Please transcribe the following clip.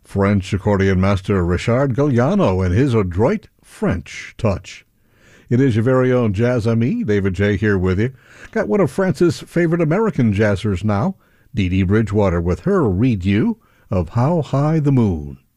French accordion master Richard Galliano and his adroit French touch. It is your very own jazz ami, David J. here with you. Got one of France's favorite American jazzers now, Dee Dee Bridgewater, with her read you of How High the Moon.